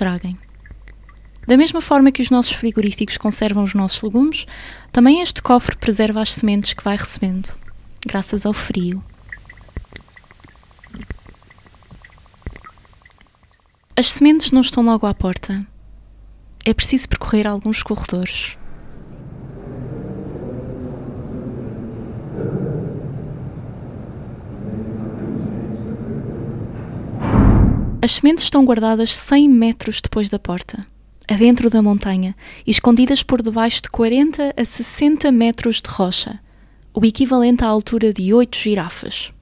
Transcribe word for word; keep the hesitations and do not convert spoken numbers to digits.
estraguem. Da mesma forma que os nossos frigoríficos conservam os nossos legumes, também este cofre preserva as sementes que vai recebendo, graças ao frio. As sementes não estão logo à porta. É preciso percorrer alguns corredores. As sementes estão guardadas cem metros depois da porta, adentro da montanha e escondidas por debaixo de quarenta a sessenta metros de rocha, o equivalente à altura de oito girafas.